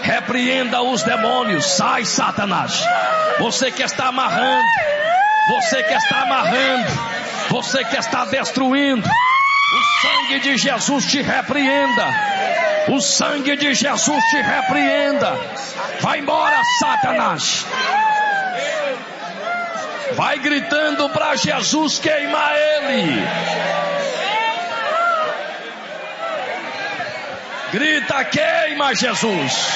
Repreenda os demônios. Sai, Satanás. Você que está amarrando, você que está amarrando, você que está destruindo, o sangue de Jesus te repreenda. O sangue de Jesus te repreenda. Vai embora, Satanás. Vai gritando para Jesus queimar ele. Grita, queima Jesus.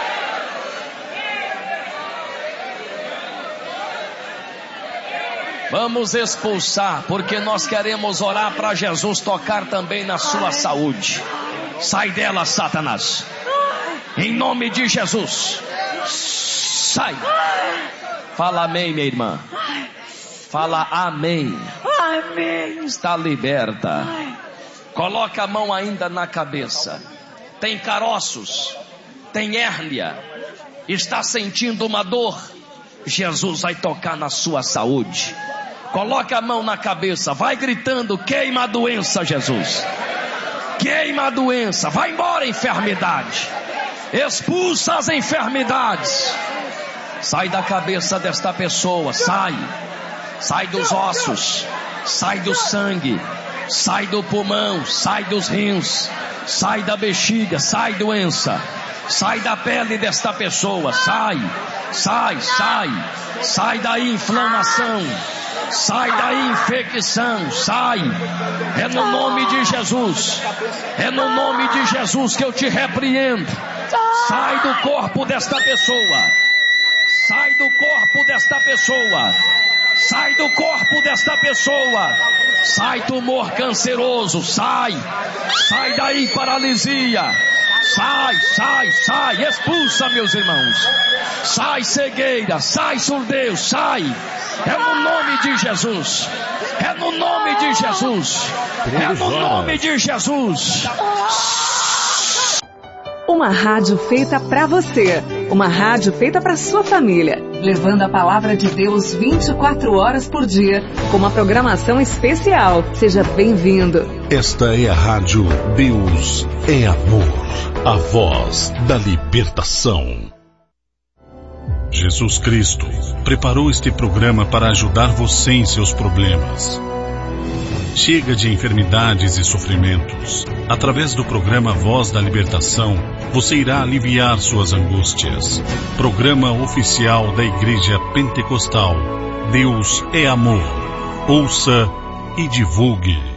Vamos expulsar, porque nós queremos orar para Jesus tocar também na sua saúde. Sai dela, Satanás. Em nome de Jesus. Sai. Fala amém, minha irmã. Fala amém. Amém. Está liberta. Coloca a mão ainda na cabeça. Tem caroços, tem hérnia, está sentindo uma dor. Jesus vai tocar na sua saúde. Coloca a mão na cabeça, vai gritando, queima a doença, Jesus. Queima a doença, vai embora enfermidade. Expulsa as enfermidades. Sai da cabeça desta pessoa, sai. Sai dos ossos, sai do sangue, sai do pulmão, sai dos rins, sai da bexiga, sai doença, sai da pele desta pessoa, sai, sai, sai, sai da inflamação, sai da infecção, sai. É no nome de Jesus, é no nome de Jesus que eu te repreendo. Sai do corpo desta pessoa, sai do corpo desta pessoa. Sai do corpo desta pessoa. Sai tumor canceroso. Sai. Sai daí paralisia. Sai, sai, sai. Expulsa, meus irmãos. Sai cegueira. Sai surdez. Sai. É no nome de Jesus. É no nome de Jesus. É no nome de Jesus. Uma rádio feita para você. Uma rádio feita para sua família. Levando a palavra de Deus 24 horas por dia. Com uma programação especial. Seja bem-vindo. Esta é a rádio Deus é Amor. A voz da libertação. Jesus Cristo preparou este programa para ajudar você em seus problemas. Chega de enfermidades e sofrimentos. Através do programa Voz da Libertação, você irá aliviar suas angústias. Programa oficial da Igreja Pentecostal. Deus é Amor. Ouça e divulgue.